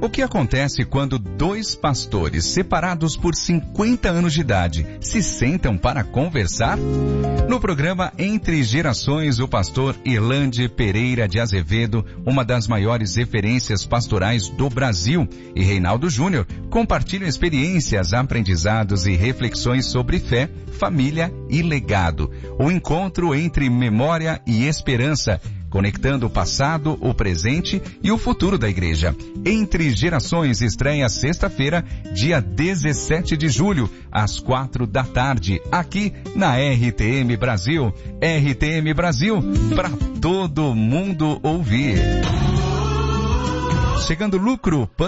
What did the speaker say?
que acontece quando dois pastores separados por 50 anos de idade se sentam para conversar? No programa Entre Gerações, o pastor Irlande Pereira de Azevedo, uma das maiores referências pastorais do Brasil, e Reinaldo Júnior compartilham experiências, aprendizados e reflexões sobre fé, família e legado. O encontro entre memória e esperança, conectando o passado, o presente e o futuro da igreja. Entre Gerações estreia sexta-feira, dia 17 de julho, às 4h, aqui na RTM Brasil. RTM Brasil, para todo mundo ouvir. Chegando lucro para